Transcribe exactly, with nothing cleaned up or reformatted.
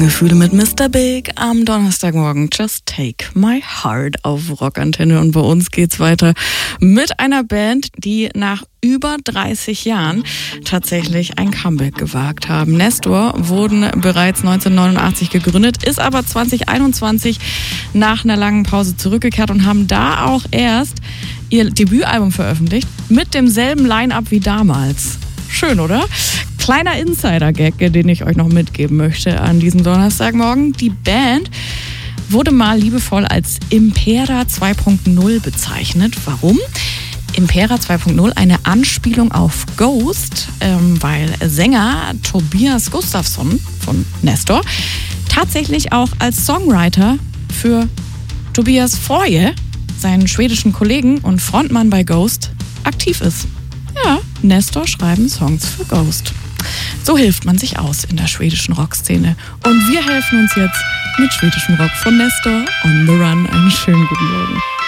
Gefühle mit Mister Big am Donnerstagmorgen. Just Take My Heart auf Rockantenne. Und bei uns geht's weiter mit einer Band, die nach über dreißig Jahren tatsächlich ein Comeback gewagt haben. Nestor wurden bereits neunzehnhundertneunundachtzig gegründet, ist aber zwanzig einundzwanzig nach einer langen Pause zurückgekehrt und haben da auch erst ihr Debütalbum veröffentlicht mit demselben Line-Up wie damals. Schön, oder? Kleiner Insider-Gag, den ich euch noch mitgeben möchte an diesem Donnerstagmorgen. Die Band wurde mal liebevoll als Impera zwei Punkt null bezeichnet. Warum? Impera zwei Punkt null, eine Anspielung auf Ghost, ähm, weil Sänger Tobias Gustafsson von Nestor tatsächlich auch als Songwriter für Tobias Fröje, seinen schwedischen Kollegen und Frontmann bei Ghost, aktiv ist. Ja, Nestor schreiben Songs für Ghost. So hilft man sich aus in der schwedischen Rockszene. Und wir helfen uns jetzt mit schwedischem Rock von Nestor on the Run. Einen schönen guten Morgen.